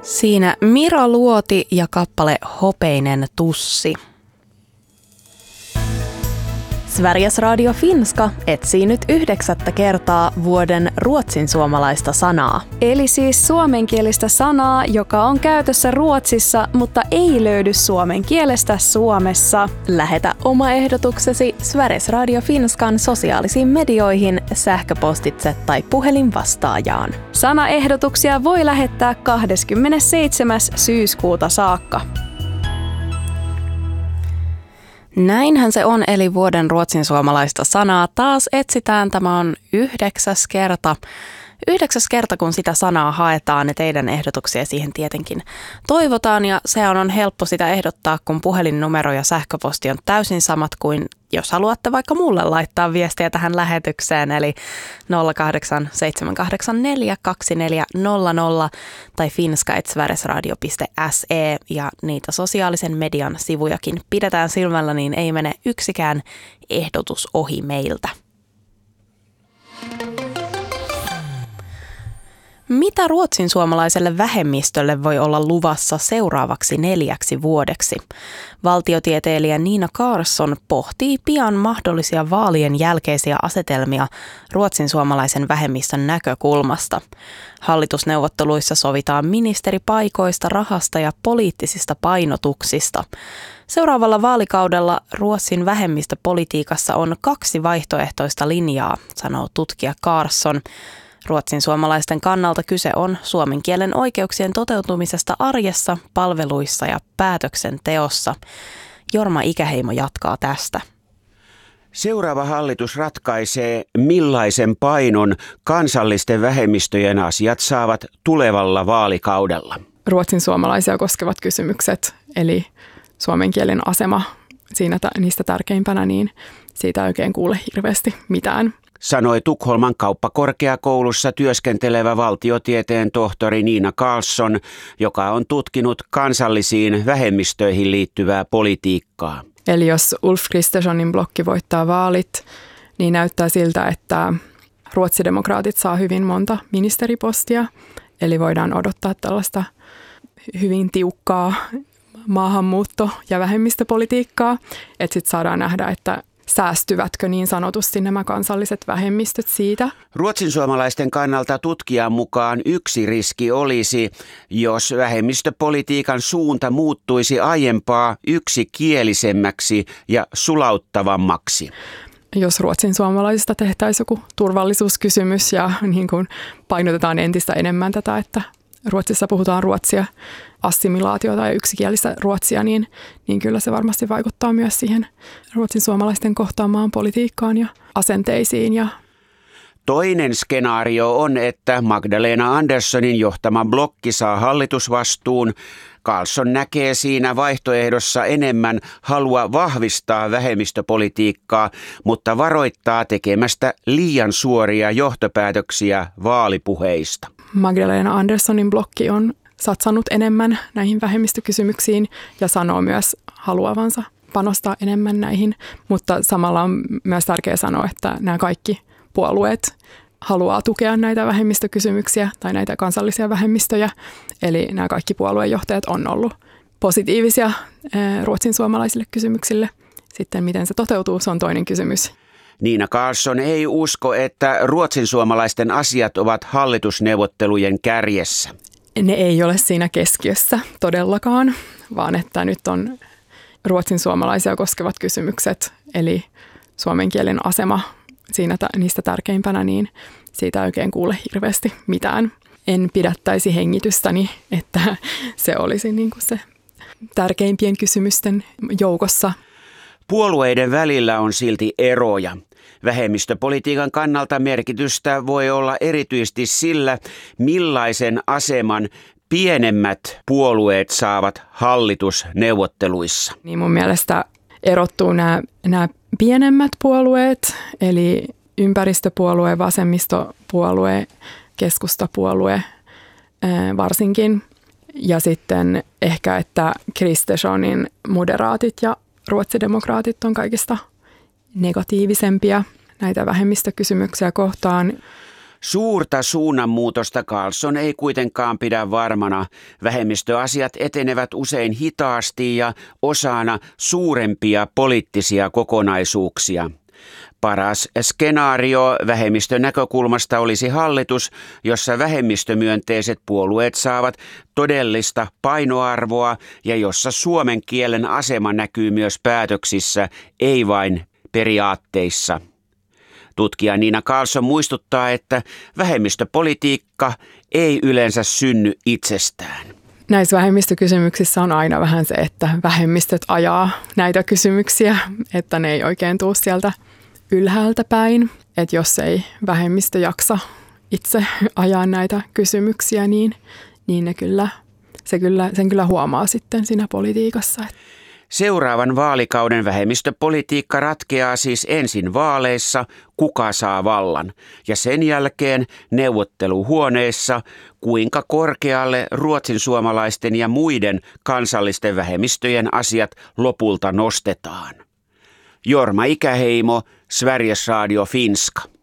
Siinä Mira Luoti ja kappale Hopeinen tussi. Sveriges Radio Finska etsii nyt 9. kertaa vuoden ruotsinsuomalaista sanaa. Eli siis suomenkielistä sanaa, joka on käytössä Ruotsissa, mutta ei löydy suomen kielestä Suomessa. Lähetä oma ehdotuksesi Sveriges Radio Finskan sosiaalisiin medioihin, sähköpostitse tai puhelinvastaajaan. Sanaehdotuksia voi lähettää 27. syyskuuta saakka. Näinhän se on, eli vuoden ruotsinsuomalaista sanaa taas etsitään. Tämä on 9. kerta. 9. kerta, kun sitä sanaa haetaan, ja teidän ehdotuksia siihen tietenkin toivotaan. Ja se on helppo sitä ehdottaa, kun puhelinnumero ja sähköposti on täysin samat kuin jos haluatte vaikka mulle laittaa viestiä tähän lähetykseen. Eli 087842400 tai finska@sveresradio.se, ja niitä sosiaalisen median sivujakin pidetään silmällä, niin ei mene yksikään ehdotus ohi meiltä. Mitä ruotsinsuomalaiselle vähemmistölle voi olla luvassa seuraavaksi 4 vuodeksi? Valtiotieteilijä Nina Karlsson pohtii pian mahdollisia vaalien jälkeisiä asetelmia ruotsinsuomalaisen vähemmistön näkökulmasta. Hallitusneuvotteluissa sovitaan ministeripaikoista, rahasta ja poliittisista painotuksista. Seuraavalla vaalikaudella Ruotsin vähemmistöpolitiikassa on 2 vaihtoehtoista linjaa, sanoo tutkija Karlsson. Ruotsinsuomalaisten kannalta kyse on suomen kielen oikeuksien toteutumisesta arjessa, palveluissa ja päätöksenteossa. Jorma Ikäheimo jatkaa tästä. Seuraava hallitus ratkaisee, millaisen painon kansallisten vähemmistöjen asiat saavat tulevalla vaalikaudella. Ruotsinsuomalaisia koskevat kysymykset, eli suomen kielen asema siinä niistä tärkeimpänä, niin siitä ei oikein kuule hirveästi mitään. Sanoi Tukholman kauppakorkeakoulussa työskentelevä valtiotieteen tohtori Nina Karlsson, joka on tutkinut kansallisiin vähemmistöihin liittyvää politiikkaa. Eli jos Ulf Kristerssonin blokki voittaa vaalit, niin näyttää siltä, että ruotsidemokraatit saa hyvin monta ministeripostia. Eli voidaan odottaa tällaista hyvin tiukkaa maahanmuutto- ja vähemmistöpolitiikkaa. Että sitten saadaan nähdä, että säästyvätkö niin sanotusti nämä kansalliset vähemmistöt siitä? Ruotsinsuomalaisten kannalta tutkijan mukaan yksi riski olisi, jos vähemmistöpolitiikan suunta muuttuisi aiempaa yksikielisemmäksi ja sulauttavammaksi. Jos ruotsinsuomalaisista tehtäisiin joku turvallisuuskysymys ja niin kuin painotetaan entistä enemmän tätä, että Ruotsissa puhutaan ruotsia, assimilaatiota ja yksikielistä ruotsia, niin kyllä se varmasti vaikuttaa myös siihen ruotsinsuomalaisten kohtaamaan politiikkaan ja asenteisiin. Toinen skenaario on, että Magdalena Anderssonin johtama blokki saa hallitusvastuun. Karlsson näkee siinä vaihtoehdossa enemmän halua vahvistaa vähemmistöpolitiikkaa, mutta varoittaa tekemästä liian suoria johtopäätöksiä vaalipuheista. Magdalena Anderssonin blokki on satsannut enemmän näihin vähemmistökysymyksiin ja sanoo myös haluavansa panostaa enemmän näihin, mutta samalla on myös tärkeää sanoa, että nämä kaikki puolueet haluaa tukea näitä vähemmistökysymyksiä tai näitä kansallisia vähemmistöjä. Eli nämä kaikki puoluejohtajat on ollut positiivisia ruotsinsuomalaisille kysymyksille. Sitten miten se toteutuu, se on toinen kysymys. Nina Karlsson ei usko, että ruotsinsuomalaisten asiat ovat hallitusneuvottelujen kärjessä. Ne ei ole siinä keskiössä todellakaan, vaan että nyt on ruotsinsuomalaisia koskevat kysymykset, eli suomen kielen asema siinä niistä tärkeimpänä, niin siitä ei oikein kuule hirveästi mitään. En pidättäisi hengitystäni, että se olisi niin kuin se tärkeimpien kysymysten joukossa. Puolueiden välillä on silti eroja. Vähemmistöpolitiikan kannalta merkitystä voi olla erityisesti sillä, millaisen aseman pienemmät puolueet saavat hallitusneuvotteluissa. Niin mun mielestä erottuu nämä pienemmät puolueet, eli ympäristöpuolue, vasemmistopuolue, keskustapuolue varsinkin. Ja sitten ehkä, että Kristerssonin moderaatit ja ruotsidemokraatit on kaikista negatiivisempia näitä vähemmistökysymyksiä kohtaan. Suurta suunnanmuutosta Carlsson ei kuitenkaan pidä varmana. Vähemmistöasiat etenevät usein hitaasti ja osana suurempia poliittisia kokonaisuuksia. Paras skenaario vähemmistön näkökulmasta olisi hallitus, jossa vähemmistömyönteiset puolueet saavat todellista painoarvoa ja jossa suomen kielen asema näkyy myös päätöksissä, ei vain periaatteissa. Tutkija Nina Carlsson muistuttaa, että vähemmistöpolitiikka ei yleensä synny itsestään. Näissä vähemmistökysymyksissä on aina vähän se, että vähemmistöt ajaa näitä kysymyksiä, että ne ei oikein tule sieltä ylhäältä päin. Että jos ei vähemmistö jaksa itse ajaa näitä kysymyksiä, niin sen kyllä huomaa sitten siinä politiikassa. Seuraavan vaalikauden vähemmistöpolitiikka ratkeaa siis ensin vaaleissa, kuka saa vallan, ja sen jälkeen neuvotteluhuoneessa, kuinka korkealle ruotsinsuomalaisten ja muiden kansallisten vähemmistöjen asiat lopulta nostetaan. Jorma Ikäheimo, Sveriges Radio Finska.